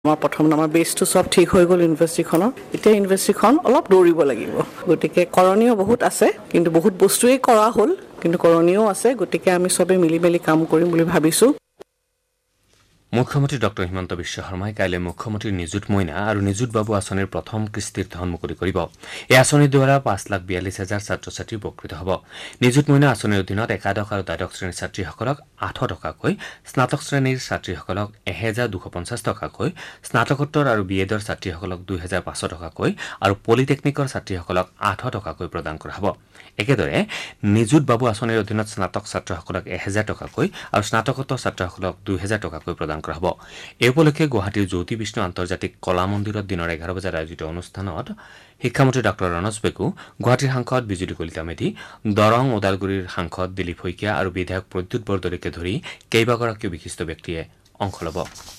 আমাৰ প্ৰথম আমাৰ বেছটো সব ঠিক হৈ গ'ল ইউনিভাৰ্চিটিখনৰ এতিয়া ইউনিভাৰ্চিটিখন অলপ দৌৰিব লাগিব গতিকে কৰণীয় বহুত আছে কিন্তু বহুত বস্তুৱেই কৰা হ'ল কিন্তু কৰণীয়ও আছে গতিকে আমি সবে মিলি কাম কৰিম বুলি ভাবিছো মুখ্যমন্ত্ৰী ডক্টৰ হিমন্ত বিশ্ব শৰ্মাই কাইলৈ মুখ্যমন্ত্ৰী নিযুত মইনা আৰু নিযুত বাবু আঁচনিৰ প্ৰথম কিস্তিৰ ধন মুকলি কৰিব এই আঁচনিৰ দ্বাৰা 5,42,000 ছাত্ৰ-ছাত্ৰী উপকৃত হ'ব নিযুত মইনা আঁচনিৰ অধীনত একাদশ আৰু দ্বাদশ শ্ৰেণীৰ ছাত্ৰীসকলক 800 টকাকৈ স্নাতক শ্ৰেণীৰ ছাত্ৰীসকলক 1,250 টকাকৈ স্নাতকোত্তৰ আৰু বিএডৰ ছাত্ৰীসকলক 2,500 টকাকৈ আৰু পলিটেকনিকৰ ছাত্ৰীসকলক 800 টকাকৈ প্ৰদান কৰা হ'ব একেদৰে নিযুত বাবু আঁচনিৰ অধীনত স্নাতক ছাত্ৰসকলক 1,000 টকাকৈ আৰু স্নাতকোত্তৰ ছাত্ৰসকলক 2,000 টকাকৈ প্ৰদান কৰা হ'ব এই উপলক্ষে গুৱাহাটীৰ জ্যোতি বিষ্ণু আন্তৰ্জাতিক কলা মন্দিৰত দিনৰ 11 বজাত আয়োজিত অনুষ্ঠানত শিক্ষামন্ত্ৰী ডক্টৰ ৰণোজ পেগু গুৱাহাটীৰ সাংসদ বিজুলী কলিতা মেধি দৰং ওদালগুৰিৰ সাংসদ দিলীপ শইকীয়া আৰু বিধায়ক প্ৰদ্যুৎ বৰদলৈকে ধৰি কেইবাগৰাকীও বিশিষ্ট ব্যক্তিয়ে অংশ ল'ব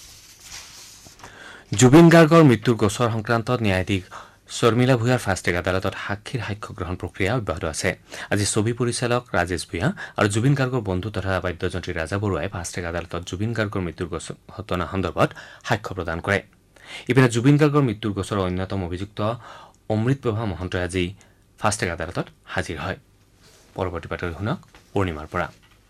জুবিন গাৰ্গৰ মৃত্যুৰ গোচৰ সংক্ৰান্তত ন্যায়াধীশ শৰ্মিলা ভূঞাৰ ফাষ্টেগ আদালতত সাক্ষীৰ সাক্ষ্য গ্ৰহণ প্ৰক্ৰিয়া অব্যাহত আছে আজি ছবি পৰিচালক ৰাজেশ ভূঞা আৰু জুবিন গাৰ্গৰ বন্ধু তথা বাদ্যযন্ত্ৰী ৰাজা বৰুৱাই ফাষ্টেগ আদালতত জুবিন গাৰ্গৰ মৃত্যুৰ ঘটনা সন্দৰ্ভত সাক্ষ্য প্ৰদান কৰে ইপিনে জুবিন গাৰ্গৰ মৃত্যুৰ গোচৰৰ অন্যতম অভিযুক্ত অমৃত প্ৰভা মহন্তই আজি ফাষ্টেগ আদালতত হাজিৰ হয় পৰৱৰ্তী বাতৰি শুনক পূৰ্ণিমাৰ পৰা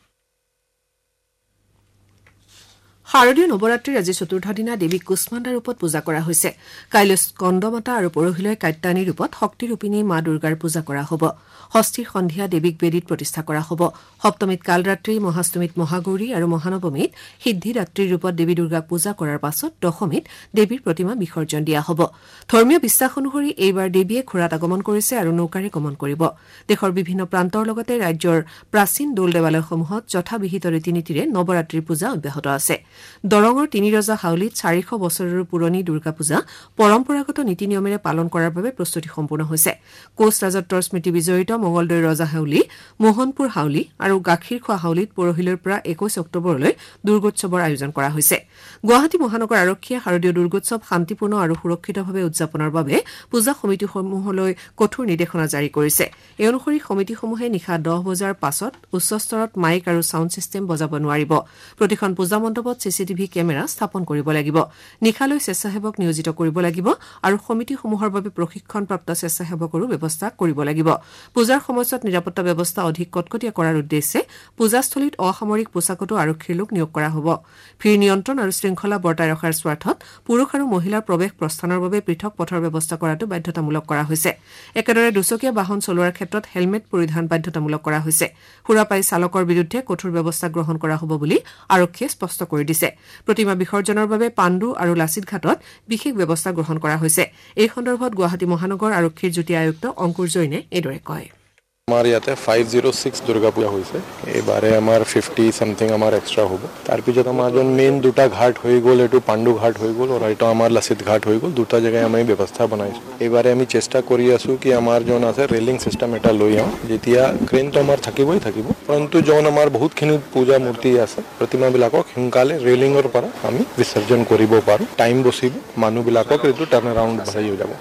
শাৰদীয় নৱৰাত্ৰিৰ আজি চতুৰ্থ দিনা দেৱীক কুষ্মাণ্ডা ৰূপত পূজা কৰা হৈছে কাইলৈ স্কন্দমাতা আৰু পৰহিলৈ কাত্যায়নী ৰূপত শক্তিৰূপিণী মা দুৰ্গাৰ পূজা কৰা হ'ব ষষ্ঠীৰ সন্ধিয়া দেৱীক বেদীত প্ৰতিষ্ঠা কৰা হ'ব সপ্তমীত কালৰাত্ৰি মহাষ্টমীত মহাগৌৰী আৰু মহানৱমীত সিদ্ধিদাত্ৰীৰ ৰূপত দেৱী দুৰ্গাক পূজা কৰাৰ পাছত দশমীত দেৱীৰ প্ৰতিমা বিসৰ্জন দিয়া হ'ব ধৰ্মীয় বিশ্বাস অনুসৰি এইবাৰ দেৱীয়ে ঘোঁৰাত আগমন কৰিছে আৰু নৌকাৰে গমন কৰিব দেশৰ বিভিন্ন প্ৰান্তৰ লগতে ৰাজ্যৰ প্ৰাচীন দৌল দেৱালয়সমূহত যথাবিহিত ৰীতি নীতিৰে নৱৰাত্ৰিৰ পূজা অব্যাহত আছে দৰঙৰ তিনিৰজা হাউলিত 400 বছৰৰ পুৰণি দুৰ্গা পূজা পৰম্পৰাগত নীতি নিয়মেৰে পালন কৰাৰ বাবে প্ৰস্তুতি সম্পূৰ্ণ হৈছে কোচ ৰাজত্বৰ স্মৃতি বিজড়িত মঙলদৈ ৰজা হাউলি মোহনপুৰ হাউলি আৰু গাখীৰখোৱা হাউলিত পৰহিলৈৰ পৰা 21 অক্টোবৰলৈ দুৰ্গোৎসৱৰ আয়োজন কৰা হৈছে গুৱাহাটী মহানগৰ আৰক্ষীয়ে শাৰদীয় দুৰ্গোৎসৱ শান্তিপূৰ্ণ আৰু সুৰক্ষিতভাৱে উদযাপনৰ বাবে পূজা সমিতিসমূহলৈ কঠোৰ নিৰ্দেশনা জাৰি কৰিছে এই অনুসৰি সমিতিসমূহে নিশা 10 বজাৰ পাছত উচ্চ স্তৰত মাইক আৰু সাউণ্ড সিস্টেম বজাব নোৱাৰিব প্ৰতিখন পূজা মণ্ডপত চিচিটিভি কেমেৰা স্থাপন কৰিব লাগিব নিশালৈ স্বেচ্ছাসেৱক নিয়োজিত কৰিব লাগিব আৰু সমিতিসমূহৰ বাবে প্ৰশিক্ষণপ্ৰাপ্ত স্বেচ্ছাসেৱকৰো ব্যৱস্থা কৰিব লাগিব পূজাৰ সময়ত নিৰাপত্তা ব্যৱস্থা অধিক কটকটীয়া কৰাৰ উদ্দেশ্যে পূজাস্থলীত অসামৰিক পোছাকতো আৰক্ষীৰ লোক নিয়োগ কৰা হ'ব ভিৰ নিয়ন্ত্ৰণ আৰু শৃংখলা বৰ্তাই ৰখাৰ স্বাৰ্থত পুৰুষ আৰু মহিলাৰ প্ৰৱেশ প্ৰস্থানৰ বাবে পৃথক পথৰ ব্যৱস্থা কৰাটো বাধ্যতামূলক কৰা হৈছে একেদৰে দুচকীয়া বাহন চলোৱাৰ ক্ষেত্ৰত হেলমেট পৰিধান বাধ্যতামূলক কৰা হৈছে সুৰাপাই চালকৰ বিৰুদ্ধে কঠোৰ ব্যৱস্থা গ্ৰহণ কৰা হ'ব বুলি আৰক্ষীয়ে স্পষ্ট কৰি দিছে প্ৰতিমা বিসৰ্জনৰ বাবে পাণ্ডু আৰু লাচিত ঘাটত বিশেষ ব্যৱস্থা গ্ৰহণ কৰা হৈছে এই সন্দৰ্ভত গুৱাহাটী মহানগৰ আৰক্ষীৰ যুটীয়া আয়ুক্ত অংকুৰ জৈনে এইদৰে কয় আমাৰ ইয়াতে 506 দুৰ্গা পূজা হৈছে এইবাৰে আমাৰ 50 সামথিং আমাৰ এক্সট্ৰা হ'ব তাৰ পিছত আমাৰ যোন মেইন দুটা ঘাট হৈ গ'ল এটো পাণ্ডু ঘাট হৈ গ'ল আৰু এটা আমাৰ লাচিত ঘাট হৈ গ'ল দুটা জায়গায় আমি ব্যৱস্থা বনাইছো এইবাৰে আমি চেষ্টা কৰি আছো কি আমাৰ যোন আছে ৰেলিং সিস্টেম এটা লৈ আও যেতিয়া ক্ৰেন তো আমাৰ থাকিবই থাকিব পৰন্তু যোন আমাৰ বহুতখিনি পূজা মূৰ্তি আছে প্ৰতিমা বিলাকক সোনকালে ৰেলিঙৰ পৰা আমি বিসৰ্জন কৰিব পাৰো টাইম বচিব মানুহ বিলাকক এটো টাৰ্ন এৰাউণ্ড হৈ যাব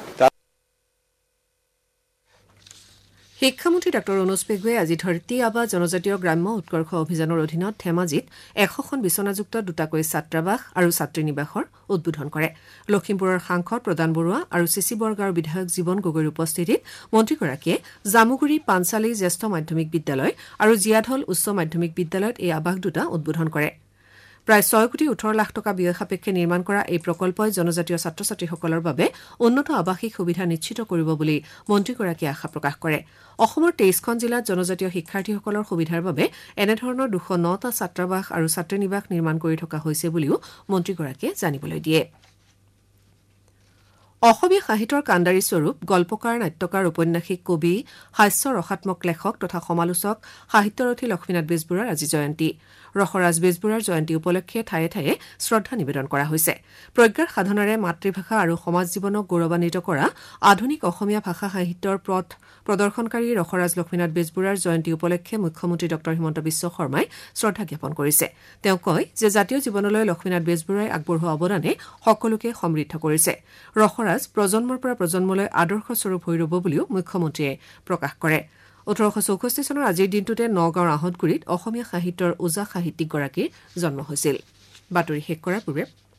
শিক্ষামন্ত্ৰী ডক্টৰ ৰণোজ পেগুৱে আজি ধৰতী আবা জনজাতীয় গ্ৰাম্য উৎকৰ্ষ অভিযানৰ অধীনত ধেমাজিত 100খন বিচনাযুক্ত দুটাকৈ ছাত্ৰাবাস আৰু ছাত্ৰী নিবাসৰ উদ্বোধন কৰে লখিমপুৰৰ সাংসদ প্ৰদান বৰুৱা আৰু চিচি বৰগাঁৱৰ বিধায়ক জীৱন গগৈৰ উপস্থিতিত মন্ত্ৰীগৰাকীয়ে জামুগুৰি পাঞ্চালী জ্যেষ্ঠ মাধ্যমিক বিদ্যালয় আৰু জিয়াধল উচ্চ মাধ্যমিক বিদ্যালয়ত এই আৱাস দুটা উদ্বোধন কৰে প্ৰায় 6,18 লাখ টকা ব্যয় সাপেক্ষে নিৰ্মাণ কৰা এই প্ৰকল্পই জনজাতীয় ছাত্ৰ ছাত্ৰীসকলৰ বাবে উন্নত আৱাসিক সুবিধা নিশ্চিত কৰিব বুলি মন্ত্ৰীগৰাকীয়ে আশা প্ৰকাশ কৰে অসমৰ 23খন জিলাত জনজাতীয় শিক্ষাৰ্থীসকলৰ সুবিধাৰ বাবে এনেধৰণৰ 209টা ছাত্ৰাবাস আৰু ছাত্ৰী নিবাস নিৰ্মাণ কৰি থকা হৈছে বুলিও মন্ত্ৰীগৰাকীয়ে জানিবলৈ দিয়ে অসমীয়া সাহিত্যৰ কাণ্ডাৰী স্বৰূপ গল্পকাৰ নাট্যকাৰ ঔপন্যাসিক কবি হাস্য ৰসাত্মক লেখক তথা সমালোচক সাহিত্যৰথী লক্ষ্মীনাথ বেজবৰুৱাৰ আজি জয়ন্তী ৰসৰাজ বেজবৰুৱাৰ জয়ন্তী উপলক্ষে ঠায়ে ঠায়ে শ্ৰদ্ধা নিবেদন কৰা হৈছে প্ৰজ্ঞাৰ সাধনাৰে মাতৃভাষা আৰু সমাজ জীৱনক গৌৰৱান্বিত কৰা আধুনিক অসমীয়া ভাষা সাহিত্যৰ পথ প্ৰদৰ্শনকাৰী ৰসৰাজ লক্ষ্মীনাথ বেজবৰুৱাৰ জয়ন্তী উপলক্ষে মুখ্যমন্ত্ৰী ডক্টৰ হিমন্ত বিশ্ব শৰ্মাই শ্ৰদ্ধা জ্ঞাপন কৰিছে তেওঁ কয় যে জাতীয় জীৱনলৈ লক্ষ্মীনাথ বেজবৰুৱাই আগবঢ়োৱা অৱদানে সকলোকে সমৃদ্ধ কৰিছে ৰসৰাজ প্ৰজন্মৰ পৰা প্ৰজন্মলৈ আদৰ্শ স্বৰূপ হৈ ৰব বুলিও মুখ্যমন্ত্ৰীয়ে প্ৰকাশ কৰে 1864 চনৰ আজিৰ দিনটোতে নগাঁৱৰ আহতগুৰিত অসমীয়া সাহিত্যৰ ওজা সাহিত্যিকগৰাকীৰ জন্ম হৈছিল বাতৰি শেষ কৰাৰ পূৰ্বে